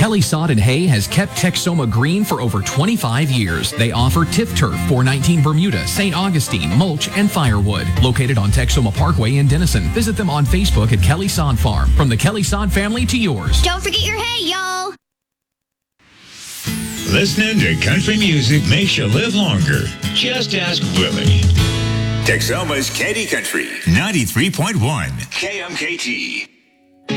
Kelly Sod and Hay has kept Texoma green for over 25 years. They offer TIF Turf, 419 Bermuda, St. Augustine, mulch, and firewood. Located on Texoma Parkway in Denison. Visit them on Facebook at Kelly Sod Farm. From the Kelly Sod family to yours. Don't forget your hay, y'all. Listening to country music makes you live longer. Just ask Willie. Texoma's Candy Country 93.1 KMKT.